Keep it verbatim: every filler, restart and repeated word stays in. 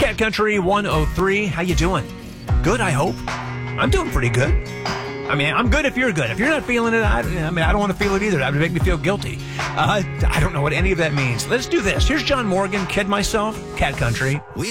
Cat Country one oh three. How you doing? Good, I hope. I'm doing pretty good. I mean, I'm good if you're good. If you're not feeling it, I, I mean, I don't want to feel it either. That would make me feel guilty. Uh, I don't know what any of that means. Let's do this. Here's John Morgan, Kid Myself, Cat Country.